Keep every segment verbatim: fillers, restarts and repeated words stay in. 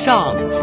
上举，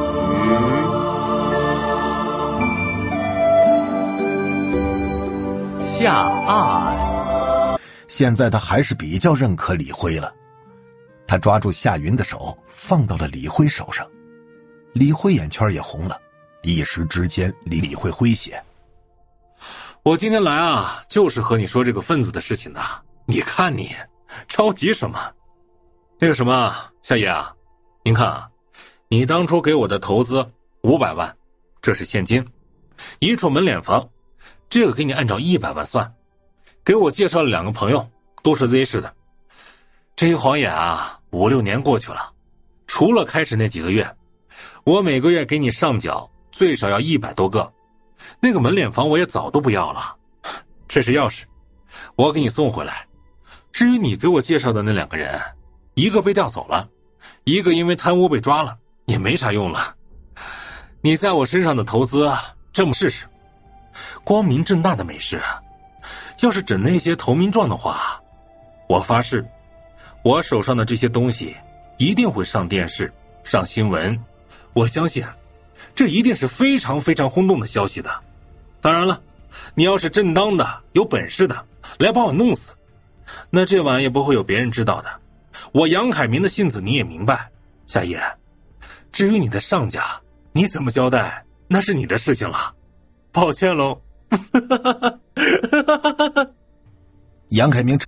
下按。 现在他还是比较认可李辉了。他抓住夏云的手，放到了李辉手上。李辉眼圈也红了，一时之间李李辉诙谐：“ 我今天来啊，就是和你说这个份子的事情的。你看你着急什么？那个什么，夏爷啊，您看啊，你当初给我的投资五百万，这是现金，一处门脸房，这个给你按照一百万算。给我介绍了两个朋友，都是 Z 市的。这一晃眼啊，五六年过去了，除了开始那几个月，我每个月给你上缴最少要一百多个。那个门脸房我也早都不要了，这是钥匙，我给你送回来。至于你给我介绍的那两个人，一个被调走了，一个因为贪污被抓了，也没啥用了。你在我身上的投资这么试试，光明正大的没事，要是整那些投名状的话，我发誓我手上的这些东西一定会上电视上新闻，我相信这一定是非常非常轰动的消息的。当然了，你要是正当的有本事的来把我弄死，那这晚也不会有别人知道的。我杨凯民的性子你也明白，夏夜，至于你的上家你怎么交代，那是你的事情了，抱歉喽。 杨凯明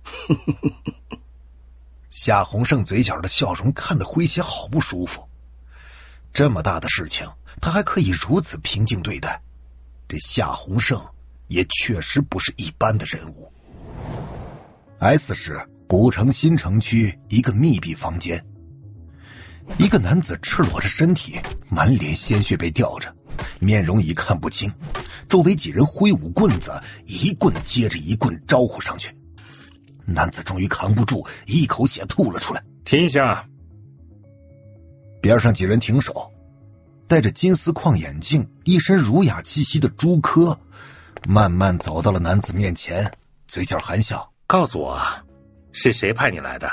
夏洪胜嘴角的笑容看得诙谐好不舒服。这么大的事情他还可以如此平静对待，这夏洪胜也确实不是一般的人物。 S 市古城新城区一个密闭房间，一个男子赤裸着身体，满脸鲜血被吊着，面容已看不清，周围几人挥舞棍子，一棍接着一棍招呼上去。男子终于扛不住，一口血吐了出来。 停下！ 边上几人停手，戴着金丝框眼镜、一身儒雅气息的朱科慢慢走到了男子面前，嘴角含笑：“ 告诉我，是谁派你来的？”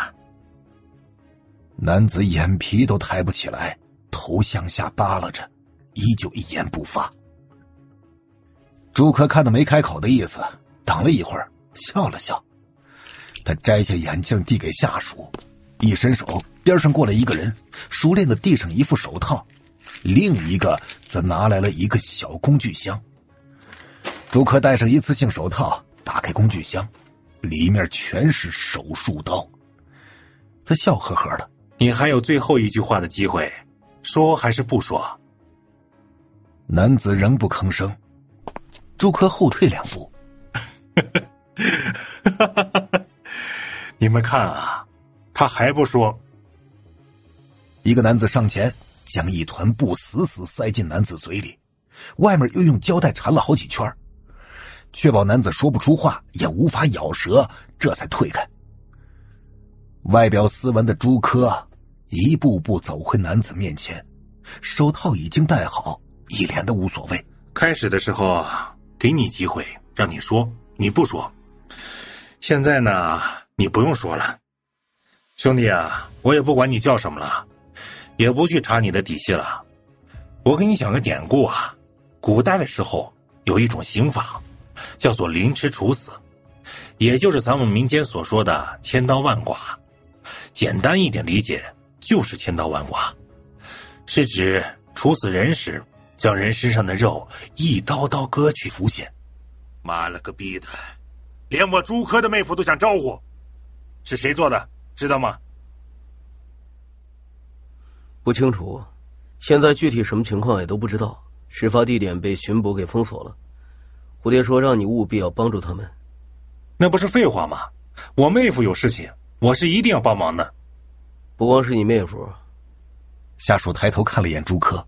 男子眼皮都抬不起来，头向下耷拉着，依旧一言不发。朱科看到没开口的意思，等了一会儿，笑了笑。他摘下眼镜递给下属，一伸手，边上过来一个人，熟练地递上一副手套，另一个则拿来了一个小工具箱。朱科戴上一次性手套，打开工具箱，里面全是手术刀。他笑呵呵的：“ 你还有最后一句话的机会，说还是不说？” 男子仍不吭声。朱科后退两步。 你们看啊，他还不说。 一个男子上前，将一团布死死塞进男子嘴里，外面又用胶带缠了好几圈，确保男子说不出话，也无法咬舌，这才退开。外表斯文的朱科一步步走回男子面前，手套已经戴好，一脸的无所谓。 开始的时候给你机会让你说，你不说，现在呢你不用说了。兄弟啊，我也不管你叫什么了，也不去查你的底细了。我给你讲个典故啊，古代的时候有一种刑法叫做凌迟处死，也就是咱们民间所说的千刀万剐。简单一点理解，就是千刀万剐，是指处死人时将人身上的肉一刀刀割去浮现。妈了个逼的，连我朱科的妹夫都想招呼，是谁做的知道吗？ 不清楚，现在具体什么情况也都不知道。事发地点被巡捕给封锁了，蝴蝶说让你务必要帮助他们。 那不是废话吗？我妹夫有事情，我是一定要帮忙的。 不光是你妹夫。 下属抬头看了眼朱科，